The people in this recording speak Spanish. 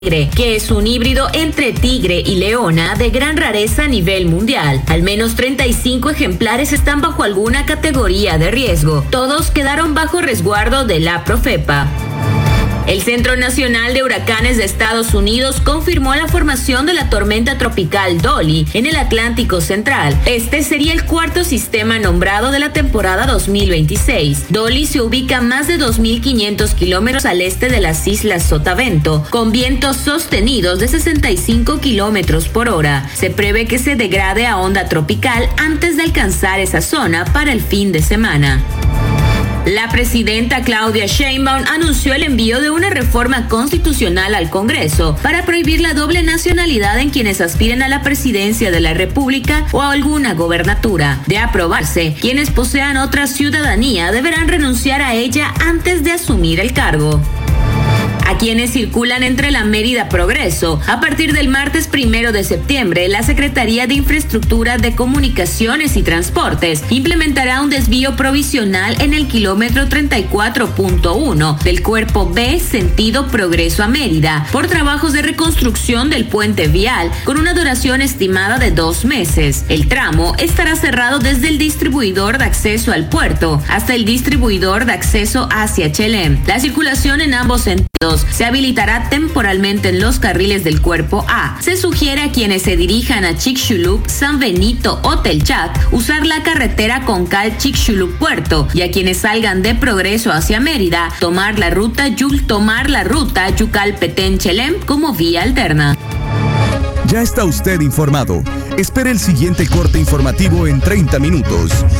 que es un híbrido entre tigre y leona de gran rareza a nivel mundial. Al menos 35 ejemplares están bajo alguna categoría de riesgo. Todos quedaron bajo resguardo de la Profepa. El Centro Nacional de Huracanes de Estados Unidos confirmó la formación de la tormenta tropical Dolly en el Atlántico Central. Este sería el cuarto sistema nombrado de la temporada 2026. Dolly se ubica a más de 2.500 kilómetros al este de las Islas Sotavento, con vientos sostenidos de 65 kilómetros por hora. Se prevé que se degrade a onda tropical antes de alcanzar esa zona para el fin de semana. La presidenta Claudia Sheinbaum anunció el envío de una reforma constitucional al Congreso para prohibir la doble nacionalidad en quienes aspiren a la presidencia de la República o a alguna gobernatura. De aprobarse, quienes posean otra ciudadanía deberán renunciar a ella antes de asumir el cargo. A quienes circulan entre la Mérida Progreso, a partir del martes 1 de septiembre, la Secretaría de Infraestructura de Comunicaciones y Transportes implementará un desvío provisional en el kilómetro 34.1 del cuerpo B sentido Progreso a Mérida por trabajos de reconstrucción del puente vial con una duración estimada de 2 meses. El tramo estará cerrado desde el distribuidor de acceso al puerto hasta el distribuidor de acceso hacia Chelem. La circulación en ambos sentidos se habilitará temporalmente en los carriles del cuerpo A. Se sugiere a quienes se dirijan a Chicxulub, San Benito o Telchac usar la carretera Concal Chicxulub Puerto, y a quienes salgan de Progreso hacia Mérida tomar la ruta Yucal Petén Chelem como vía alterna. Ya está usted informado. Espere el siguiente corte informativo en 30 minutos.